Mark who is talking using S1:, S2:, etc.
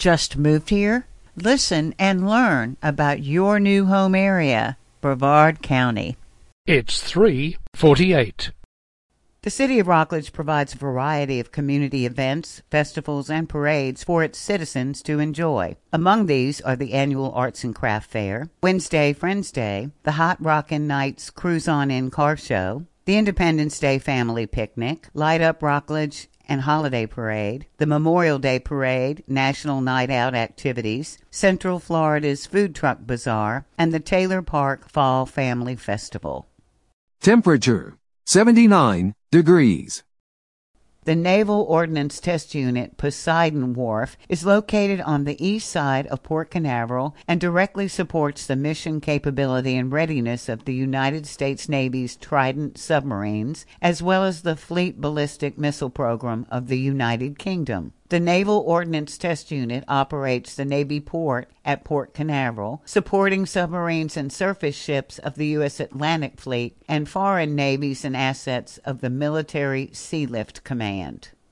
S1: Just moved here? Listen and learn about your new home area, Brevard County.
S2: It's 3:48.
S1: The City of Rockledge provides a variety of community events, festivals, and parades for its citizens to enjoy. Among these are the annual Arts and Craft Fair, Wednesday Friends Day, the Hot Rockin' Nights Cruise On In Car Show, the Independence Day Family Picnic, Light Up Rockledge and Holiday Parade, the Memorial Day Parade, National Night Out activities, Central Florida's Food Truck Bazaar, and the Taylor Park Fall Family Festival.
S3: Temperature 79 degrees.
S1: The Naval Ordnance Test Unit Poseidon Wharf is located on the east side of Port Canaveral and directly supports the mission capability and readiness of the United States Navy's Trident submarines, as well as the Fleet Ballistic Missile Program of the United Kingdom. The Naval Ordnance Test Unit operates the Navy port at Port Canaveral, supporting submarines and surface ships of the U.S. Atlantic Fleet and foreign navies and assets of the Military Sealift Command.